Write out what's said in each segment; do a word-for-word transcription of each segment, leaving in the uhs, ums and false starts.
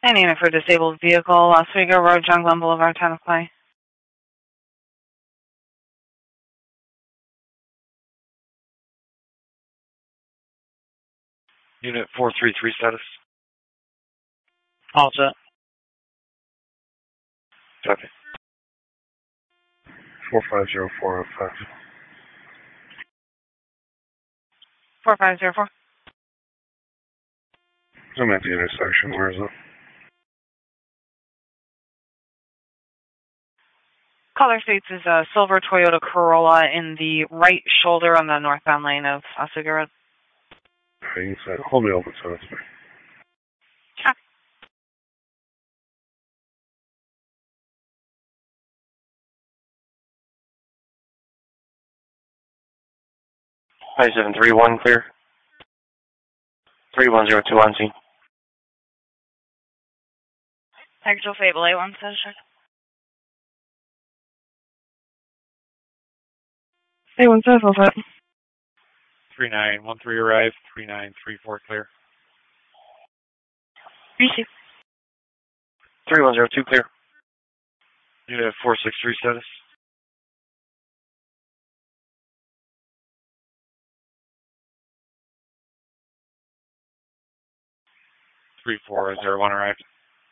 Any unit for disabled vehicle, Oswego Road, John Glenn Boulevard, Town of Clay. Unit four three three status. All set. Copy. four five zero four oh five. four five zero four. I'm at the intersection. Where is it? Color states is a silver Toyota Corolla in the right shoulder on the northbound lane of Oswego Road. Okay, you said, hold me open so it's me. Ah. five seven three one clear. three one zero two on scene. Actual Fable A one says check. A one says all set. three nine one three arrived. three nine three four clear. Receive. three one zero two clear. Unit four six three status. three four zero one arrived.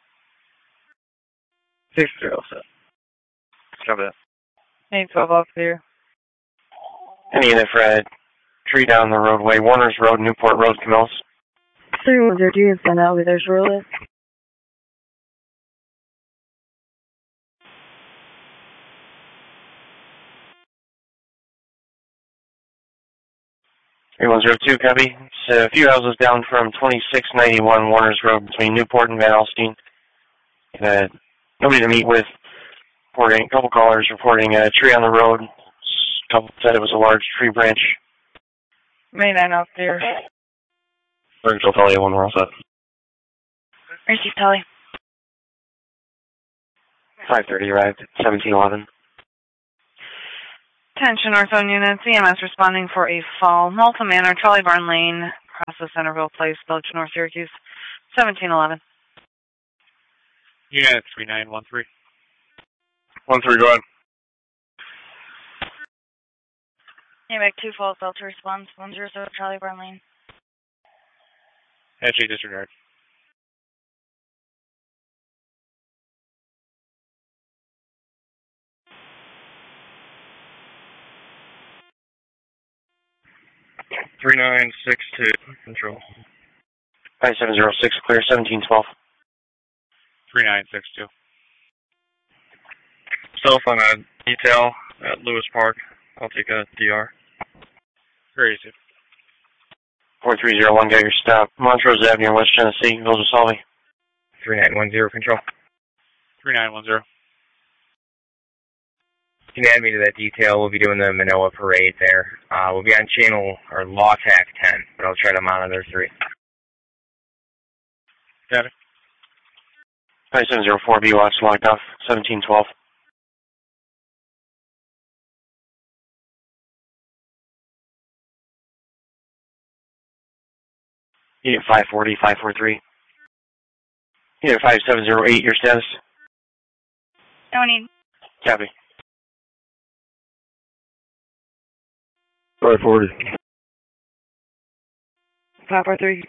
six zero set. Copy that. eight twelve off clear. Any unit for a tree down the roadway, Warner's Road, Newport Road, Camillus. three one zero two is sent out with their shortlist. three one zero two, copy. It's a few houses down from twenty-six ninety-one Warner's Road between Newport and Van Alstyne. Uh, nobody to meet with. Reporting, a couple callers reporting a tree on the road. A couple said it was a large tree branch. May nine off clear. Virgil, tell you when we're all set. Receive tally. five thirty arrived, seventeen eleven. Attention Northbound units, E M S responding for a fall. Malta Manor, Trolley Barn Lane, across the Centerville Place, Village, North Syracuse, seventeen eleven. Unit three nine one three. one three, go ahead. You make two false Delta response, one zero zero Trolley Barn Lane. Actually, disregard. three nine six two, control. five seven zero six, clear, seventeen twelve. three nine six two. Self on a detail at Lewis Park. I'll take a D R. Very easy. four three zero one, got your stop. Montrose Avenue, West Tennessee, Village of Salve. three nine one zero, control. three nine one zero. You can add me to that detail. We'll be doing the Manoa parade there. Uh, we'll be on channel, or Law Tac ten, but I'll try to monitor three. Got it. five seven zero four, B watch locked off, seventeen twelve. Unit five forty, five forty-three. Unit five seven zero eight, your status? No need. Copy. five forty. five four three.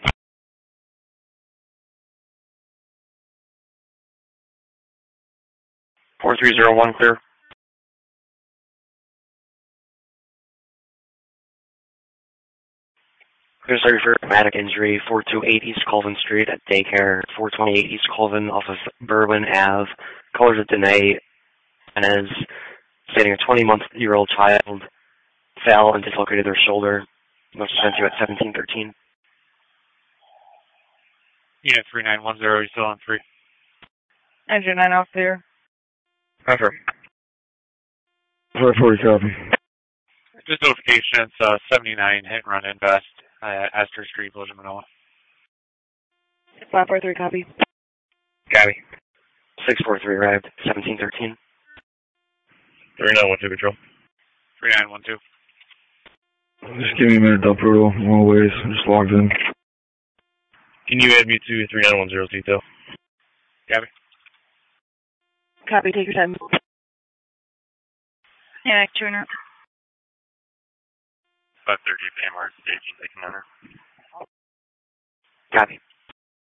four three zero one, clear. Clear sorry for traumatic injury, four two eight East Colvin Street at Daycare, four twenty-eight East Colvin off of Bourbon Avenue. Colors of Danae, and as stating a twenty-month-year-old child fell and dislocated their shoulder. Must have sent you at seventeen thirteen. Unit three nine one zero, you still on three. Engine nine off clear. Confirm. five forty, copy. Just notification, it's uh, seventy-nine hit and run invest, uh, Astor Street, Village of Manoa. five four three, copy. Copy. six four three arrived, seventeen thirteen. three nine one two, control. three nine one two. Just give me a minute, Del Prudo. I'm on the ways. I'm just logged in. Can you add me to three nine one zero's detail? Gabby. Copy, take your time. Yeah, tuner. five thirty P M R staging, taking under. Copy.